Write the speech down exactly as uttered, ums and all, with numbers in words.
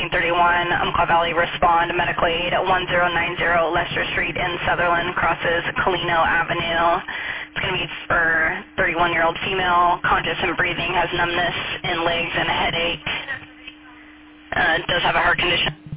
thirty-one, Umpqua Valley, respond medical aid at one zero nine zero Lester Street in Sutherland, crosses Colino Avenue. It's going to be for thirty-one-year-old female, conscious and breathing, has numbness in legs and a headache, uh, does have a heart condition.